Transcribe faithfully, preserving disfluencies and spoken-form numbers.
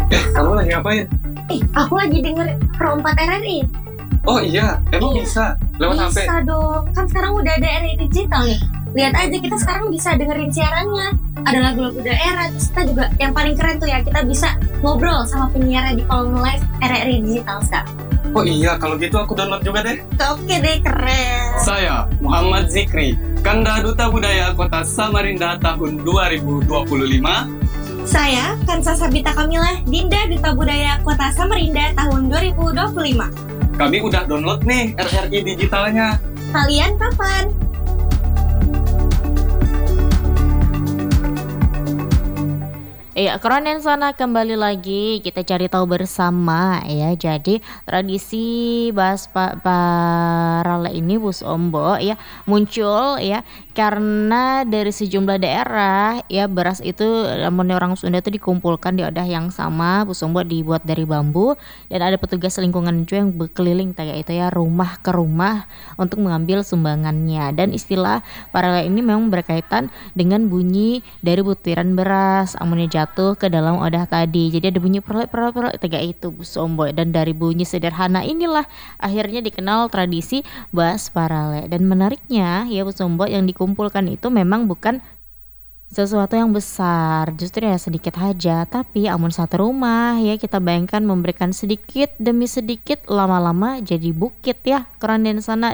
Eh, kamu lagi ngapain? Eh, aku lagi denger Pro empat R R I. Oh iya, emang Iya. bisa lewat H P? Bisa dong, kan sekarang udah ada R R I digital nih. Lihat aja, kita sekarang bisa dengerin siarannya. Ada lagu-lagu daerah, terus kita juga yang paling keren tuh ya, kita bisa ngobrol sama penyiarnya di kolom live R R I digital sekarang. Oh iya, kalau gitu aku download juga deh. Oke deh, keren. Saya Muhammad Zikri, Kanda Duta Budaya Kota Samarinda tahun dua ribu dua puluh lima. Saya Kansa Sabita Kamila, Dinda Duta Budaya Kota Samarinda tahun dua ribu dua puluh lima. Kami udah download nih R R I digitalnya. Kalian kapan? Iya, keren sana kembali lagi kita cari tahu bersama ya. Jadi tradisi Bas Pa- Parale ini Bus Ombo ya muncul ya karena dari sejumlah daerah ya beras itu namun orang Sunda itu dikumpulkan di wadah yang sama. Bus Ombo dibuat dari bambu dan ada petugas lingkungan juga yang berkeliling kayak itu ya rumah ke rumah untuk mengambil sumbangannya. Dan istilah Parale ini memang berkaitan dengan bunyi dari butiran beras amunnya jatuh ke dalam wadah tadi. Jadi ada bunyi perlet perlet perlet kayak itu Bu Sombo, dan dari bunyi sederhana inilah akhirnya dikenal tradisi Bas Parale. Dan menariknya ya Bu Sombo, yang dikumpulkan itu memang bukan sesuatu yang besar, justru ya sedikit aja. Tapi amun satu rumah ya kita bayangkan memberikan sedikit demi sedikit lama-lama jadi bukit ya. Keren dan sana